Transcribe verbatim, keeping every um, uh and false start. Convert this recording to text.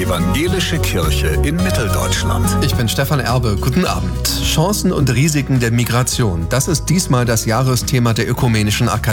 Evangelische Kirche in Mitteldeutschland. Ich bin Stefan Erbe. Guten Abend. Chancen und Risiken der Migration. Das ist diesmal das Jahresthema der Ökumenischen Akademie.